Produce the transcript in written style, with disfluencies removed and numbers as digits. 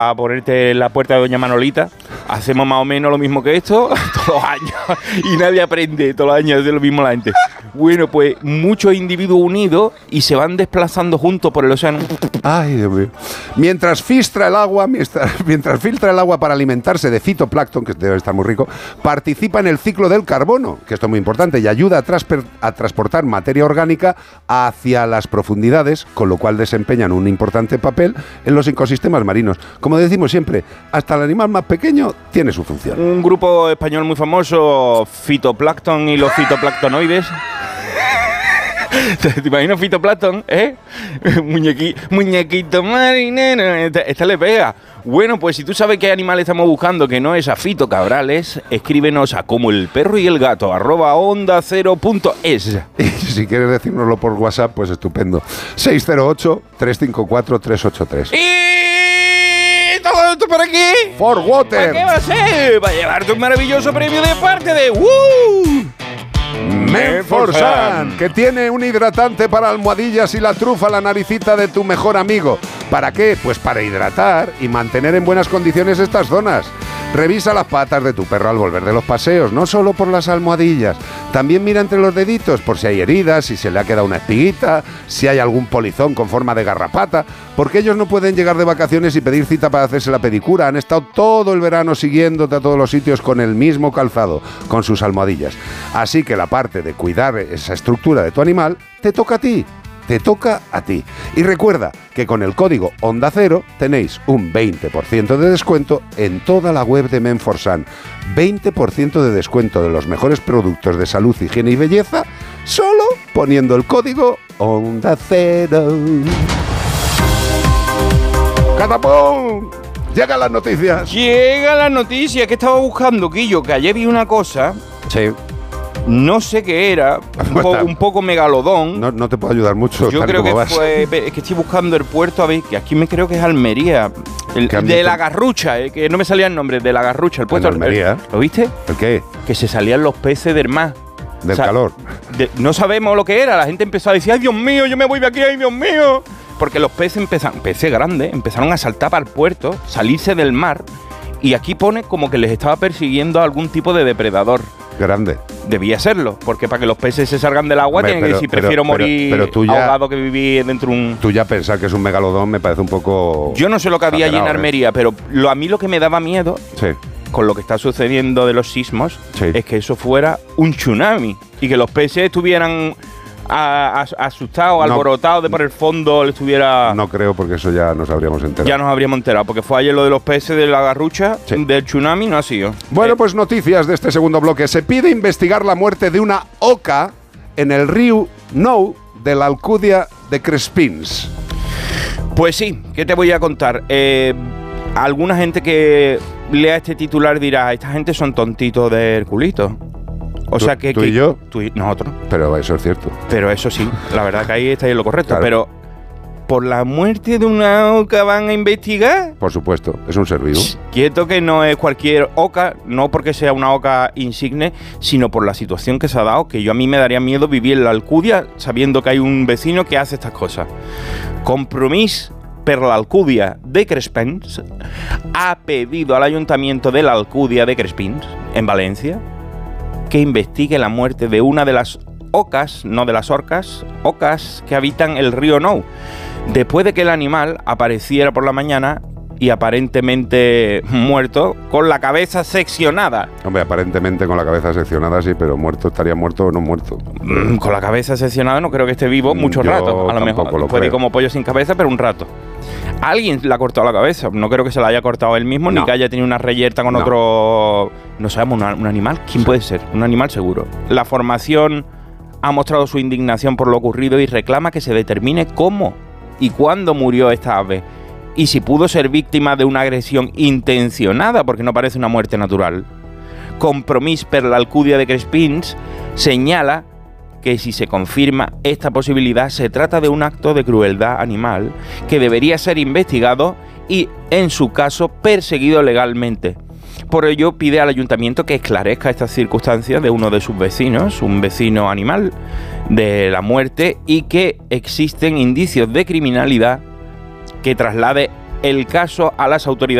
a ponerte en la puerta de Doña Manolita. Hacemos más o menos lo mismo que esto todos los años y nadie aprende, todos los años hace lo mismo la gente. Bueno, pues muchos individuos unidos y se van desplazando juntos por el océano. Ay, Dios mío. Mientras filtra el agua para alimentarse de fitoplancton, que debe estar muy rico, participa en el ciclo del carbono, que esto es muy importante, y ayuda a transportar materia orgánica hacia las profundidades, con lo cual desempeñan un importante papel en los ecosistemas marinos. Como decimos siempre, hasta el animal más pequeño tiene su función. Un grupo español muy famoso, Fitoplancton y los fitoplanctonoides. ¿Te imaginas fitoplancton, muñequito marinero. Esta le pega. Bueno, pues si tú sabes qué animal estamos buscando, que no es a Fito Cabrales, escríbenos a comoelperroyelgato @onda0.es. Y si quieres decírnoslo por WhatsApp, pues estupendo. 608-354-383. Y todo esto por aquí. For Water. ¿Para qué va a ser? Va a llevarte un maravilloso premio de parte de Menforsan, que tiene un hidratante para almohadillas y la trufa, la naricita de tu mejor amigo. ¿Para qué? Pues para hidratar y mantener en buenas condiciones estas zonas. Revisa las patas de tu perro al volver de los paseos, no solo por las almohadillas. También mira entre los deditos por si hay heridas, si se le ha quedado una espiguita, si hay algún polizón con forma de garrapata, porque ellos no pueden llegar de vacaciones y pedir cita para hacerse la pedicura. Han estado todo el verano siguiéndote a todos los sitios con el mismo calzado, con sus almohadillas. Así que la parte de cuidar esa estructura de tu animal te toca a ti. Te toca a ti. Y recuerda que con el código Onda Cero tenéis un 20% de descuento en toda la web de Menforsan. 20% de descuento de los mejores productos de salud, higiene y belleza, solo poniendo el código Onda Cero. ¡Catapum! Llegan las noticias. Llega la noticia que estaba buscando, Quillo, que ayer vi una cosa. Sí. No sé qué era, un poco megalodón. No te puedo ayudar mucho. Yo creo que fue. Es que estoy buscando el puerto, a ver, que aquí me creo que es Almería. De la Garrucha, que no me salía el nombre, de la Garrucha, el puerto de Almería. ¿Lo viste? ¿El qué? Que se salían los peces del mar. Del calor. No sabemos lo que era. La gente empezó a decir, ¡ay, Dios mío, yo me voy de aquí, ay, Dios mío! Porque los peces peces grandes, empezaron a saltar para el puerto, salirse del mar. Y aquí pone como que les estaba persiguiendo a algún tipo de depredador. Grande. Debía serlo, porque para que los peces se salgan del agua tienen que decir, prefiero morir ahogado que vivir dentro de un... Tú ya pensar que es un megalodón me parece un poco... Yo no sé lo que había allí en Almería, pero a mí lo que me daba miedo, con lo que está sucediendo de los sismos, es que eso fuera un tsunami y que los peces estuvieran asustados, alborotados de por el fondo le estuviera... No creo, porque eso ya nos habríamos enterado. Ya nos habríamos enterado, porque fue ayer lo de los peces de la Garrucha, del tsunami no ha sido. Bueno, pues noticias de este segundo bloque. Se pide investigar la muerte de una oca en el río Nou de la Alcudia de Crespins. Pues sí, ¿qué te voy a contar? Alguna gente que lea este titular dirá, esta gente son tontitos del culito. O sea que... ¿Tú y yo? Nosotros. Pero eso es cierto. Pero eso sí, la verdad que ahí está en lo correcto. Claro. Pero, ¿por la muerte de una oca van a investigar? Por supuesto, es un ser vivo. Quieto que no es cualquier oca, no porque sea una oca insigne, sino por la situación que se ha dado, que a mí me daría miedo vivir en la Alcudia sabiendo que hay un vecino que hace estas cosas. Compromís per la Alcudia de Crespins ha pedido al Ayuntamiento de la Alcudia de Crespins, en Valencia, que investigue la muerte de una de las ocas, no de las orcas, ocas que habitan el río Nou, después de que el animal apareciera por la mañana y aparentemente muerto, con la cabeza seccionada. Hombre, aparentemente con la cabeza seccionada sí, pero muerto, estaría muerto o no muerto. Con la cabeza seccionada no creo que esté vivo mucho rato. A lo mejor puede ir como pollo sin cabeza, pero un rato. Alguien le ha cortado la cabeza. No creo que se la haya cortado él mismo, ni que haya tenido una reyerta con otro... No sabemos, un animal. ¿Quién puede ser? Un animal seguro. La formación ha mostrado su indignación por lo ocurrido y reclama que se determine cómo y cuándo murió esta ave. Y si pudo ser víctima de una agresión intencionada, porque no parece una muerte natural. Compromís per la Alcudia de Crespins señala que si se confirma esta posibilidad se trata de un acto de crueldad animal que debería ser investigado y, en su caso, perseguido legalmente. Por ello pide al ayuntamiento que esclarezca estas circunstancias de uno de sus vecinos, un vecino animal, de la muerte, y que existen indicios de criminalidad que traslade el caso a las autoridades